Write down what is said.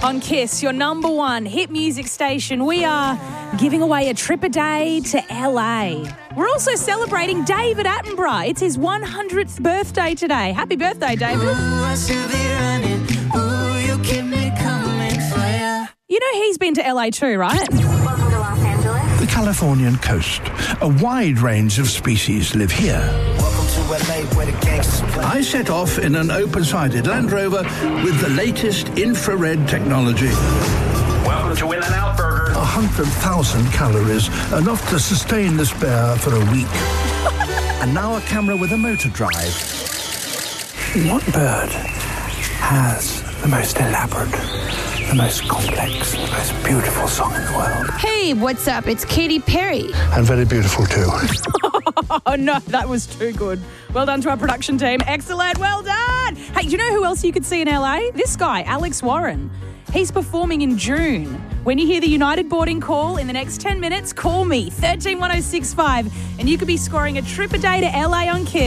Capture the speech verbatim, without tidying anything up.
On Kiss, your number one hit music station, we are giving away a trip a day to L A. We're also celebrating David Attenborough. It's his one hundredth birthday today. Happy birthday, David. You know he's been to L A too, right? Welcome to Los Angeles. The Californian coast. A wide range of species live here. Welcome to L A, where the gangsters play. I set off in an open-sided Land Rover with the latest infrared technology. Welcome to In-N-Out Burger. one hundred thousand calories, enough to sustain this bear for a week. And now a camera with a motor drive. What bird has the most elaborate, the most complex, the most beautiful song in the world? Hey, what's up? It's Katy Perry. And very beautiful too. Oh, no, that was too good. Well done to our production team. Excellent. Well done. Hey, do you know who else you could see in L A? This guy, Alex Warren. He's performing in June. When you hear the United boarding call in the next ten minutes, call me, one three one oh six five, and you could be scoring a trip a day to L A on Kiss.